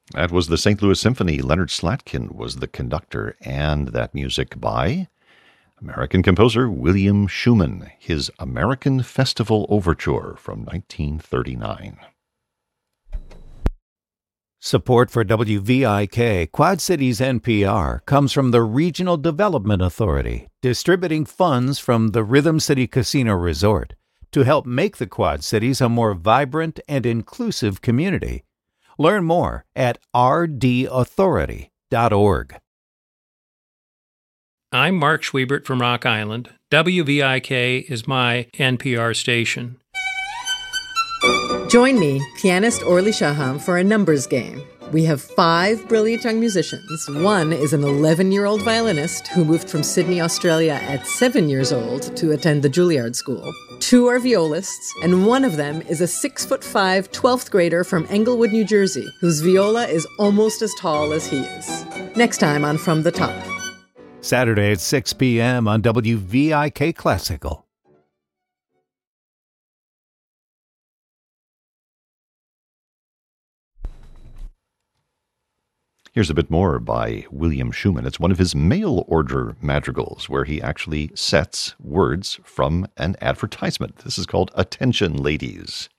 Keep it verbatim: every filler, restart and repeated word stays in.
That was the Saint Louis Symphony. Leonard Slatkin was the conductor, and that music by American composer William Schumann, his American Festival Overture from nineteen thirty-nine. Support for W V I K, Quad Cities N P R, comes from the Regional Development Authority, distributing funds from the Rhythm City Casino Resort to help make the Quad Cities a more vibrant and inclusive community. Learn more at r d authority dot org. I'm Mark Schwiebert from Rock Island. W V I K is my N P R station. Join me, pianist Orly Shaham, for a numbers game. We have five brilliant young musicians. One is an eleven-year-old violinist who moved from Sydney, Australia at seven years old to attend the Juilliard School. Two are violists, and one of them is a six-foot-five twelfth grader from Englewood, New Jersey, whose viola is almost as tall as he is. Next time on From the Top. Saturday at six p.m. on W V I K Classical. Here's a bit more by William Schumann. It's one of his mail order madrigals where he actually sets words from an advertisement. This is called Attention Ladies.